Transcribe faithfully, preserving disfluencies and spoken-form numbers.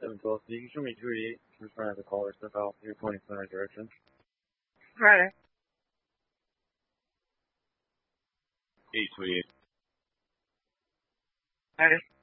seven twelve. So you can show me two eighty-eight. I'm just trying to have the caller step out. You're pointing in the right direction. Right. eight two eight. Right.